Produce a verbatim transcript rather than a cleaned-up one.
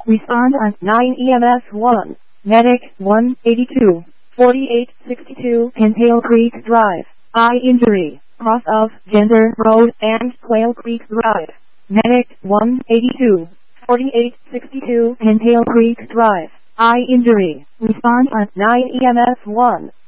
Respond on nine E M S one. Medic one eighty-two, forty-eight sixty-two Pintail Creek Drive. Eye injury. Cross of Gender Road and Quail Creek Drive. Medic one eighty-two, forty-eight sixty-two Pintail Creek Drive. Eye injury. Respond on nine E M S one.